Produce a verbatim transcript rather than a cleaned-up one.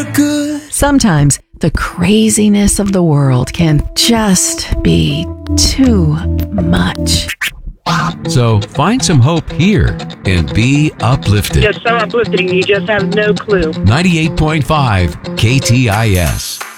look good. Sometimes the craziness of the world can just be too much. So find some hope here and be uplifted. Just so uplifting, you just have no clue. ninety-eight point five K T I S.